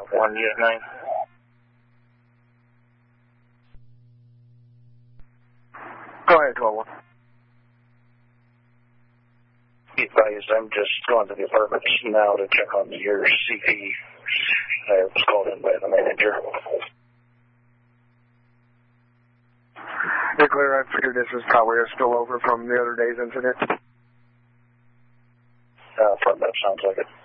1 unit 9. Go ahead, 12-1. Be advised, I'm just going to the apartments now to check on your CP. I was called in by the manager. You're clear. I figured this was probably a spillover from the other day's incident. From that sounds like it.